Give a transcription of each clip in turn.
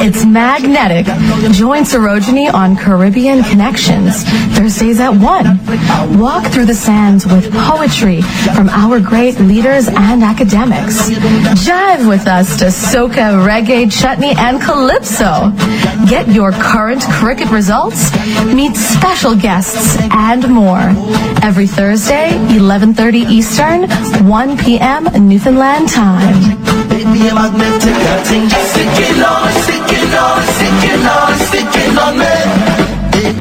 It's magnetic. Join Sarojini on Caribbean Connections, Thursdays at 1. Walk through the sands with poetry from our great leaders and academics. Jive with us to soca, reggae, chutney, and calypso. Get your current cricket results, meet special guests, and more. Every Thursday, 11:30 Eastern, 1 p.m. Newfoundland time. Baby, I'm magnetic, I think you're sticking on, sticking on, sticking on, sticking on me.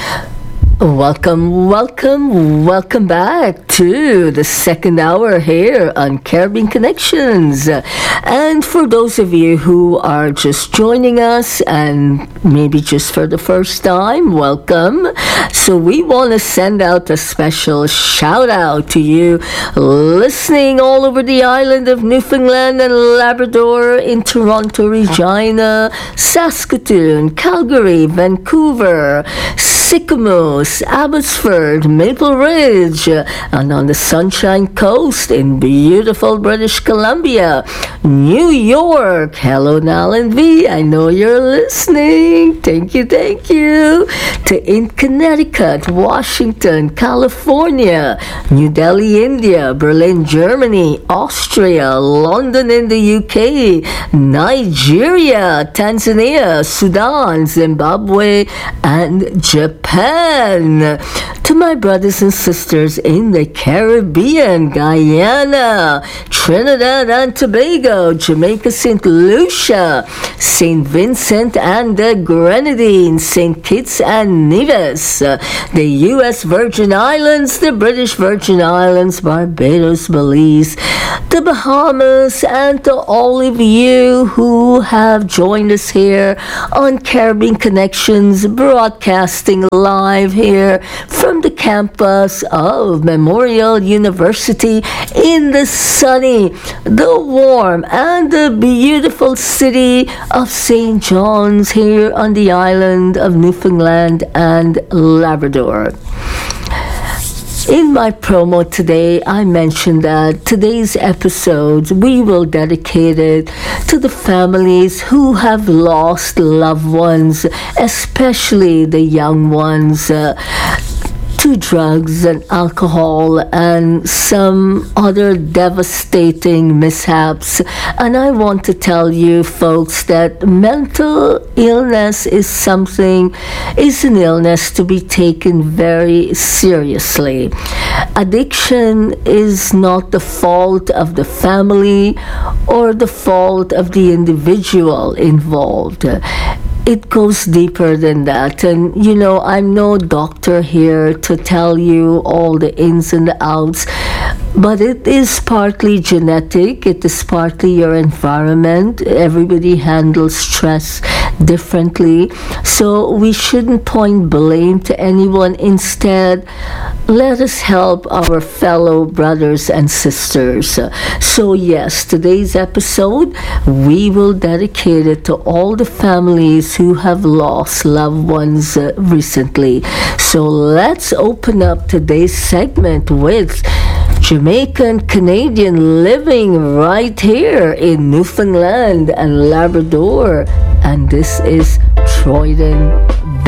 Welcome back to the second hour here on Caribbean Connections. And for those of you who are just joining us and maybe just for the first time, welcome. So we want to send out a special shout out to you listening all over the island of Newfoundland and Labrador, in Toronto, Regina, Saskatoon, Calgary, Vancouver, Sycamores, Abbotsford, Maple Ridge, and on the Sunshine Coast in beautiful British Columbia, New York. Hello, Nalan V. I know you're listening. Thank you. In Connecticut, Washington, California, New Delhi, India, Berlin, Germany, Austria, London in the UK, Nigeria, Tanzania, Sudan, Zimbabwe, and Japan. To my brothers and sisters in the Caribbean, Guyana, Trinidad and Tobago, Jamaica, St. Lucia, St. Vincent and the Grenadines, St. Kitts and Nevis, the U.S. Virgin Islands, the British Virgin Islands, Barbados, Belize, the Bahamas, and to all of you who have joined us here on Caribbean Connections, broadcasting live here from the campus of Memorial University in the sunny, the warm, and the beautiful city of St. John's here on the island of Newfoundland and Labrador. In my promo today, I mentioned that today's episode, we will dedicate it to the families who have lost loved ones, especially the young ones, to drugs and alcohol and some other devastating mishaps. And I want to tell you folks that mental illness is an illness to be taken very seriously. Addiction is not the fault of the family or the fault of the individual involved. It goes deeper than that. And, I'm no doctor here to tell you all the ins and the outs, but it is partly genetic. It is partly your environment. Everybody handles stress differently. So we shouldn't point blame to anyone. Instead, let us help our fellow brothers and sisters. So yes, today's episode, we will dedicate it to all the families who have lost loved ones recently. So let's open up today's segment with Jamaican Canadian living right here in Newfoundland and Labrador. And this is Troyden